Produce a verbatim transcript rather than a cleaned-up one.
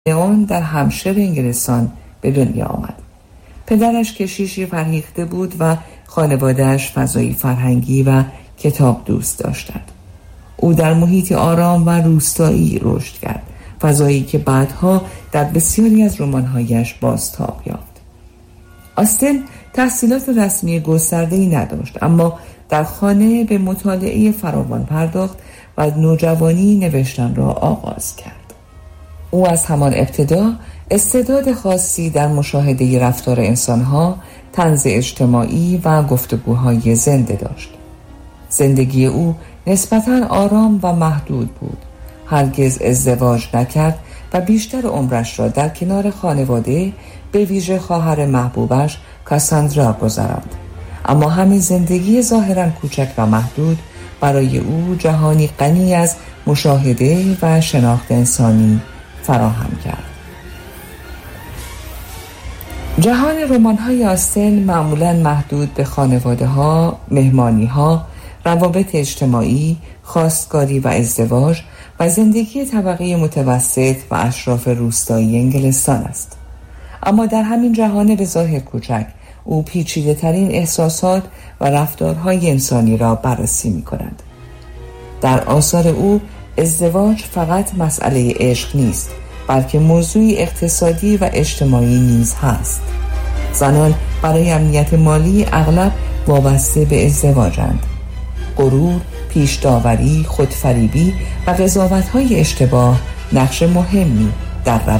لئون در همشر انگلستان به دنیا آمد. پدرش کشیشی فرهیخته بود و خانواده‌اش فضایی فرهنگی و کتاب دوست داشتند. او در محیط آرام و روستایی رشد کرد، فضایی که بعدها در بسیاری از رمان‌هایش بازتاب یافت. آستن تحصیلات رسمی گسترده‌ای نداشت، اما در خانه به مطالعه فراوان پرداخت و نوجوانی نوشتن را آغاز کرد. او از همان ابتدا استعداد خاصی در مشاهده رفتار انسانها، طنز اجتماعی و گفتگوهای زنده داشت. زندگی او نسبتاً آرام و محدود بود. هرگز ازدواج نکرد و بیشتر عمرش را در کنار خانواده، به ویژه خواهر محبوبش کاساندرا گذراند. اما همین زندگی ظاهراً کوچک و محدود برای او جهانی غنی از مشاهده و شناخت انسانی فراهم کرد. جهان رمان‌های آستن معمولاً محدود به خانواده‌ها، مهمانی‌ها، روابط اجتماعی، خواستگاری و ازدواج و زندگی طبقه متوسط و اشراف روستایی انگلستان است. اما در همین جهان به ظاهر کوچک، او پیچیده‌ترین احساسات و رفتارهای انسانی را بررسی می‌کند. در آثار او ازدواج فقط مسئله عشق نیست، بلکه موضوعی اقتصادی و اجتماعی نیز هست. زنان برای امنیت مالی اغلب وابسته به ازدواجند. غرور، پیش‌داوری، خودفریبی و قضاوت‌های اشتباه نقش مهمی در